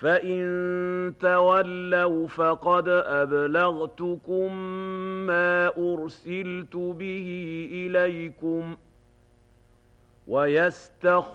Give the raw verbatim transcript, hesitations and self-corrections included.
فإن تولوا فقد أبلغتكم ما أرسلت به إليكم ويستخلف